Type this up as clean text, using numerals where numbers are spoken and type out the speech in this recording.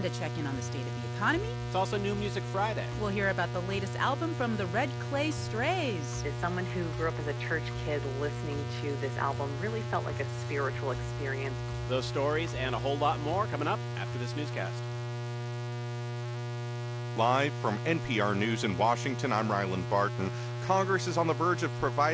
to check in on the state of the economy. It's also New Music Friday. We'll hear about the latest album from the Red Clay Strays. As someone who grew up as a church kid, listening to this album really felt like a spiritual experience. Those stories and a whole lot more coming up after this newscast. Live from NPR News in Washington, I'm Ryland Barton. Congress is on the verge of providing